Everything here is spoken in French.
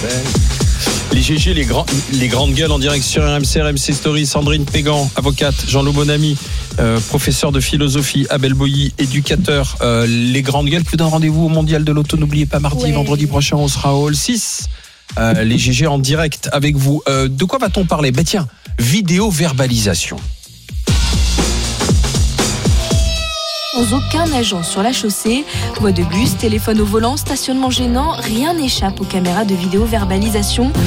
Les GG, les grandes gueules en direct sur RMC Story. Sandrine Pégan, avocate. Jean-Loup Bonamy, professeur de philosophie. Abel Boilly, éducateur. Les grandes gueules qui vous donnent rendez-vous au Mondial de l'Auto. N'oubliez pas, vendredi prochain, on sera au Hall 6. Les GG en direct avec vous. De quoi va-t-on parler ? Tiens, vidéo-verbalisation. Sans aucun agent sur la chaussée, voix de bus, téléphone au volant, stationnement gênant, rien n'échappe aux caméras de vidéo-verbalisation.